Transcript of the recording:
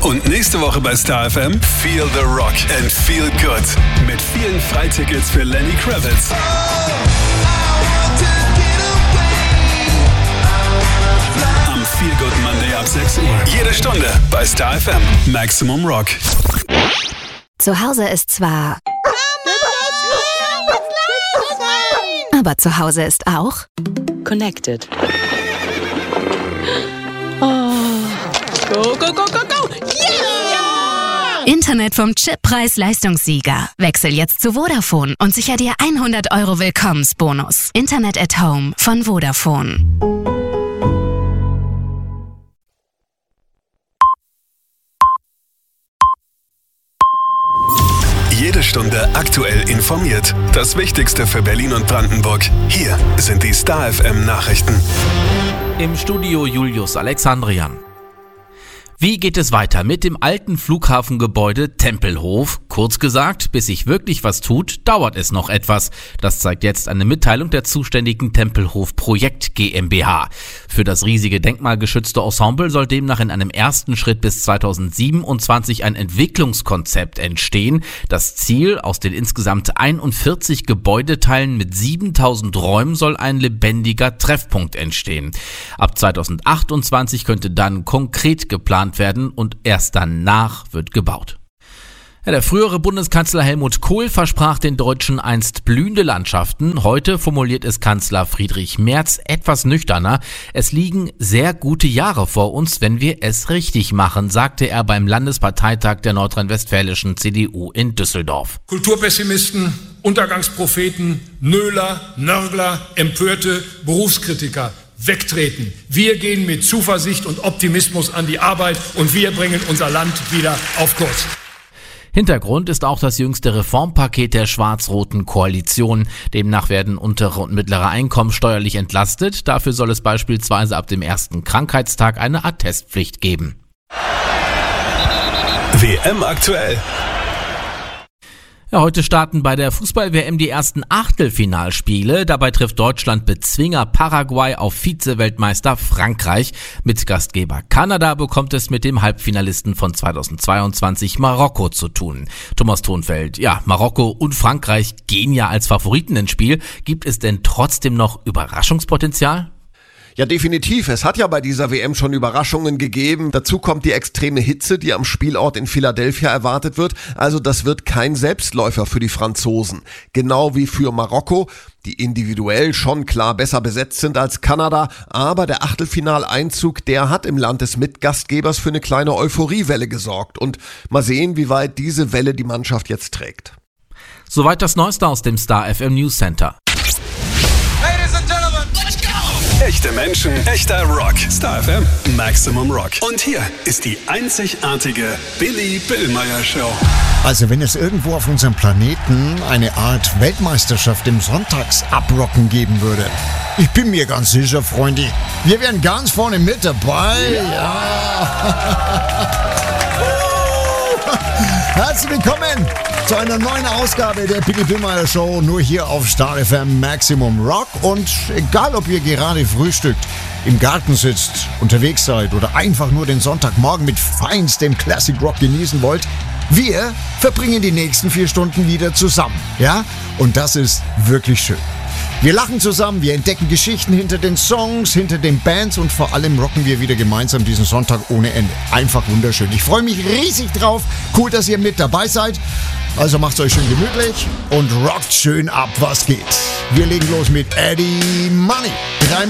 Und nächste Woche bei Star FM Feel the Rock and Feel Good. Mit vielen Freitickets für Lenny Kravitz. Am Feel Good Monday ab 6 Uhr. Jede Stunde bei Star FM. Maximum Rock. Zu Hause ist zwar... Aber zu Hause ist auch... Connected. Oh. Go, go, go, go, go! Yeah! Internet vom Chip-Preis-Leistungssieger. Wechsel jetzt zu Vodafone und sicher dir 100 € Willkommensbonus. Internet at Home von Vodafone. Jede Stunde aktuell informiert. Das Wichtigste für Berlin und Brandenburg. Hier sind die Star FM Nachrichten. Im Studio Julius Alexandrian. Wie geht es weiter mit dem alten Flughafengebäude Tempelhof? Kurz gesagt, bis sich wirklich was tut, dauert es noch etwas. Das zeigt jetzt eine Mitteilung der zuständigen Tempelhof Projekt GmbH. Für das riesige denkmalgeschützte Ensemble soll demnach in einem ersten Schritt bis 2027 ein Entwicklungskonzept entstehen. Das Ziel: aus den insgesamt 41 Gebäudeteilen mit 7000 Räumen soll ein lebendiger Treffpunkt entstehen. Ab 2028 könnte dann konkret geplant werden und erst danach wird gebaut. Ja, der frühere Bundeskanzler Helmut Kohl versprach den Deutschen einst blühende Landschaften. Heute formuliert es Kanzler Friedrich Merz etwas nüchterner. Es liegen sehr gute Jahre vor uns, wenn wir es richtig machen, sagte er beim Landesparteitag der nordrhein-westfälischen CDU in Düsseldorf. Kulturpessimisten, Untergangspropheten, Nöler, Nörgler, Empörte, Berufskritiker wegtreten. Wir gehen mit Zuversicht und Optimismus an die Arbeit und wir bringen unser Land wieder auf Kurs. Hintergrund ist auch das jüngste Reformpaket der schwarz-roten Koalition. Demnach werden untere und mittlere Einkommen steuerlich entlastet. Dafür soll es beispielsweise ab dem ersten Krankheitstag eine Attestpflicht geben. WM aktuell. Ja, heute starten bei der Fußball-WM die ersten Achtelfinalspiele. Dabei trifft Deutschland Bezwinger Paraguay auf Vize-Weltmeister Frankreich. Mit Gastgeber Kanada bekommt es mit dem Halbfinalisten von 2022 Marokko zu tun. Thomas Thonfeld, ja, Marokko und Frankreich gehen ja als Favoriten ins Spiel. Gibt es denn trotzdem noch Überraschungspotenzial? Ja, definitiv. Es hat ja bei dieser WM schon Überraschungen gegeben. Dazu kommt die extreme Hitze, die am Spielort in Philadelphia erwartet wird. Also das wird kein Selbstläufer für die Franzosen. Genau wie für Marokko, die individuell schon klar besser besetzt sind als Kanada. Aber der Achtelfinaleinzug, der hat im Land des Mitgastgebers für eine kleine Euphoriewelle gesorgt. Und mal sehen, wie weit diese Welle die Mannschaft jetzt trägt. Soweit das Neueste aus dem Star FM News Center. Echte Menschen, echter Rock. Star FM, Maximum Rock. Und hier ist die einzigartige Billy Billmeyer Show. Also wenn es irgendwo auf unserem Planeten eine Art Weltmeisterschaft im Sonntagsabrocken geben würde, ich bin mir ganz sicher, Freunde, wir wären ganz vorne mit dabei. Ja. Herzlich willkommen zu einer neuen Ausgabe der Billy Billmeyer Show, nur hier auf Star FM Maximum Rock. Und egal, ob ihr gerade frühstückt, im Garten sitzt, unterwegs seid oder einfach nur den Sonntagmorgen mit feinstem Classic Rock genießen wollt, wir verbringen die nächsten 4 Stunden wieder zusammen. Ja? Und das ist wirklich schön. Wir lachen zusammen, wir entdecken Geschichten hinter den Songs, hinter den Bands und vor allem rocken wir wieder gemeinsam diesen Sonntag ohne Ende. Einfach wunderschön. Ich freue mich riesig drauf. Cool, dass ihr mit dabei seid. Also macht's euch schön gemütlich und rockt schön ab, was geht. Wir legen los mit Eddie Money.